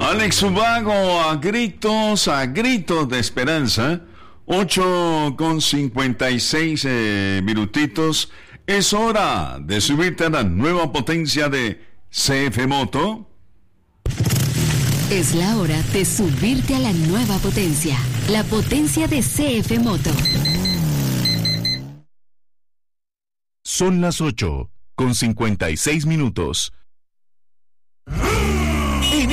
Alex Ubago a gritos de esperanza. 8:56 minutitos. Es hora de subirte a la nueva potencia de CF Moto. Es la hora de subirte a la nueva potencia, la potencia de CF Moto. Son las 8:56 minutos.